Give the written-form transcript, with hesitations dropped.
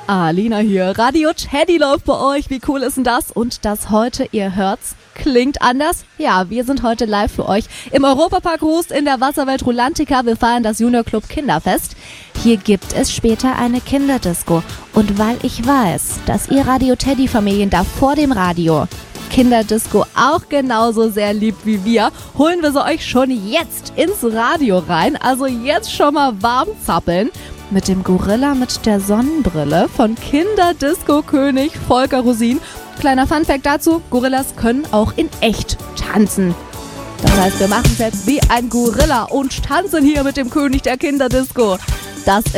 Alina hier. Radio Teddy läuft bei euch. Wie cool ist denn das? Und das heute, ihr hört's, klingt anders. Ja, wir sind heute live für euch im Europapark Rust in der Wasserwelt Rulantica. Wir feiern das Junior Club Kinderfest. Hier gibt es später eine Kinderdisco. Und weil ich weiß, dass ihr Radio Teddy Familien da vor dem Radio Kinderdisco auch genauso sehr liebt wie wir, holen wir sie euch schon jetzt ins Radio rein. Also jetzt schon mal warm zappeln. Mit dem Gorilla mit der Sonnenbrille von Kinderdisco-König Volker Rosin. Kleiner Funfact dazu, Gorillas können auch in echt tanzen. Das heißt, wir machen es jetzt wie ein Gorilla und tanzen hier mit dem König der Kinderdisco. Das